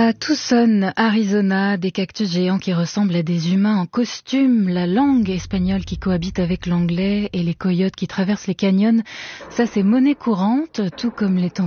À Tucson, Arizona, des cactus géants qui ressemblent à des humains en costume, la langue espagnole qui cohabite avec l'anglais et les coyotes qui traversent les canyons, ça c'est monnaie courante, tout comme les tempêtes